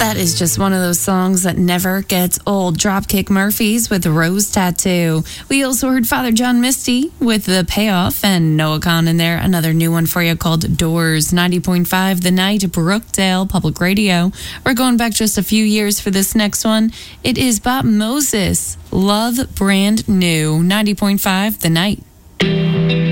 That is just one of those songs that never gets old. Dropkick Murphys with Rose Tattoo. We also heard Father John Misty with The Payoff, and Noah Kahn in there. Another new one for you called Doors. 90.5 The Night, Brookdale Public Radio. We're going back just a few years for this next one. It is Bob Moses. Love Brand New. 90.5 The Night.